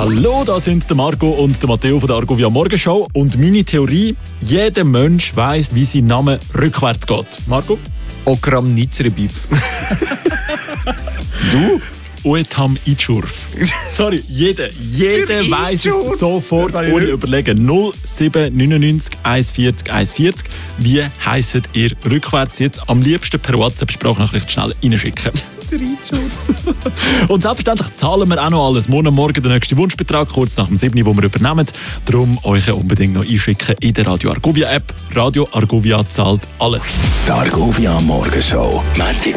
Hallo, da sind der Marco und der Matteo von der Argovia Morgenshow. Und meine Theorie, jeder Mensch weiss, wie sein Name rückwärts geht. Marco? Okram Nitzrebib. Du? Oetam Itschurf. Sorry, jeder weiss es sofort, ohne überlegen. 0799 140 140. Wie heisst ihr rückwärts? Jetzt am liebsten per WhatsApp-Sprachnachricht schnell reinschicken. Und selbstverständlich zahlen wir auch noch alles. Morgen der nächste Wunschbetrag, kurz nach dem 7., wo wir übernehmen. Darum euch unbedingt noch einschicken in der Radio Argovia App. Radio Argovia zahlt alles. Die Argovia Morgenshow. Montag